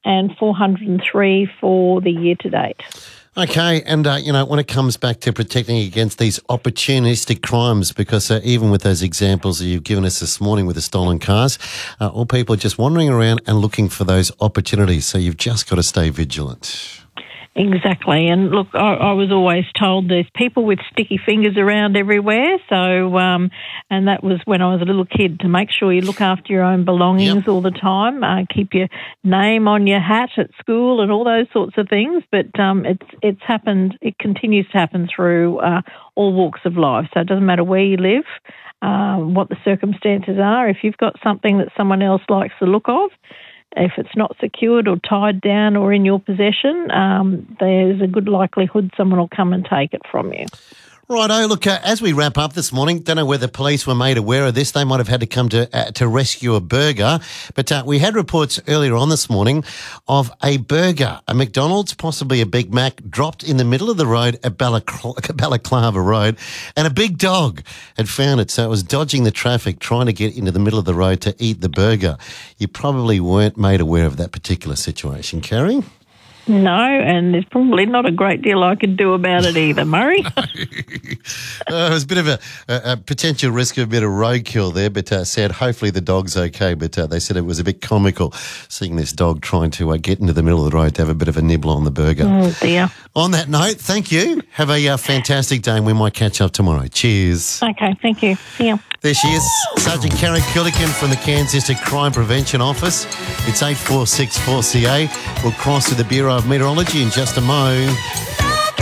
and 403 for the year to date. Okay, and, when it comes back to protecting against these opportunistic crimes, because even with those examples that you've given us this morning with the stolen cars, all people are just wandering around and looking for those opportunities. So you've just got to stay vigilant. Exactly. And look, I was always told there's people with sticky fingers around everywhere. So, and that was when I was a little kid, to make sure you look after your own belongings all the time, keep your name on your hat at school and all those sorts of things. But it's happened, it continues to happen through all walks of life. So it doesn't matter where you live, what the circumstances are. If you've got something that someone else likes the look of, if it's not secured or tied down or in your possession, there's a good likelihood someone will come and take it from you. Righto, look, as we wrap up this morning, don't know whether police were made aware of this. They might have had to come to rescue a burger. But we had reports earlier on this morning of a burger, a McDonald's, possibly a Big Mac, dropped in the middle of the road at Balaclava Road, and a big dog had found it. So it was dodging the traffic, trying to get into the middle of the road to eat the burger. You probably weren't made aware of that particular situation, Kerry? No, and there's probably not a great deal I could do about it either, Murray. It was a bit of a potential risk of a bit of roadkill there, but said hopefully the dog's okay. But they said it was a bit comical seeing this dog trying to get into the middle of the road to have a bit of a nibble on the burger. Oh, dear. On that note, thank you. Have a fantastic day, and we might catch up tomorrow. Cheers. Okay, thank you. See ya. There she is, Sergeant Kerry Killican from the Cairns District Crime Prevention Office. It's 8464CA. We'll cross to the Bureau of Meteorology in just a moment.